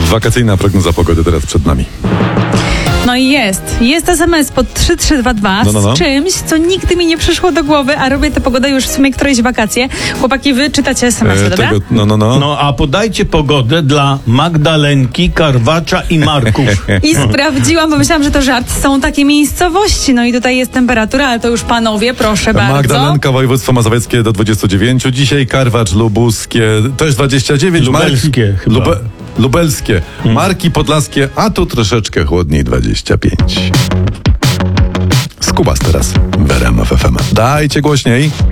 Wakacyjna prognoza pogody teraz przed nami. No i jest SMS pod 3322 No. z czymś, co nigdy mi nie przyszło do głowy, a robię tę pogodę już w sumie któreś wakacje. Chłopaki, wy czytacie SMS-y, dobra? No a podajcie pogodę dla Magdalenki, Karwacza i Marków. I sprawdziłam, bo myślałam, że to żart. Są takie miejscowości, no i tutaj jest temperatura, ale to już panowie, proszę bardzo. Magdalenka, województwo mazowieckie do 29, dzisiaj Karwacz, Lubuskie, też 29. Lubelskie Marki, chyba. Lubelskie, Marki Podlaskie, a tu troszeczkę chłodniej 25. Skubas teraz w RMF FM. Dajcie głośniej.